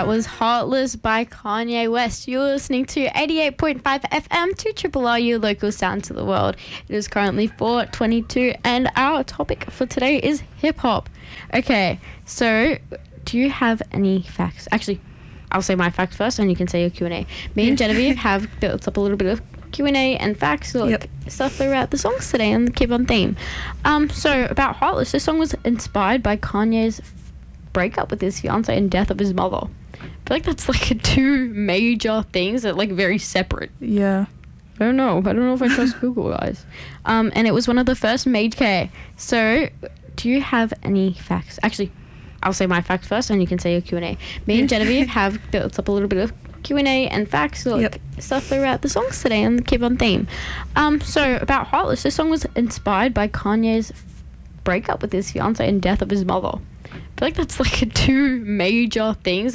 That was Heartless by Kanye West. You're listening to 88.5 FM to Triple R, your local sound to the world. It is currently 4:22 and our topic for today is hip-hop. Okay, so do you have any facts? Actually, I'll say my fact first and you can say your Q&A. Me and Genevieve have built up a little bit of Q&A and facts, stuff throughout the songs today and keep on theme. So about Heartless, this song was inspired by Kanye's breakup with his fiance and death of his mother. I feel like that's like two major things that like very separate. Yeah. I don't know if I trust Google, guys. And it was one of the first made care. So do you have any facts? Actually, I'll say my fact first and you can say your Q&A. Me and Genevieve have built up a little bit of Q&A and facts, stuff throughout the songs today and keep on theme. So about Heartless, this song was inspired by Kanye's breakup with his fiance and death of his mother. I feel like that's like two major things